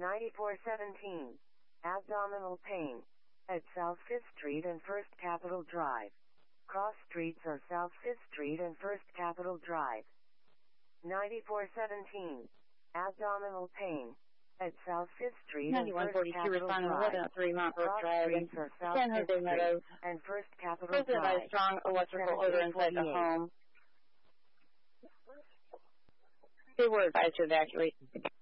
9417. Abdominal pain. At South 5th Street and First Capitol Drive. Cross streets are South 5th Street and First Capitol Drive. 9417. Abdominal pain. At South 5th Street and First 9142 Capitol responding Drive. 1103 Montbrook Cross Drive. streets are South San 5th Jose Meadows. Street and First Capitol Presented by Drive. strong electrical odor inside the 1748. home. They were advised to evacuate.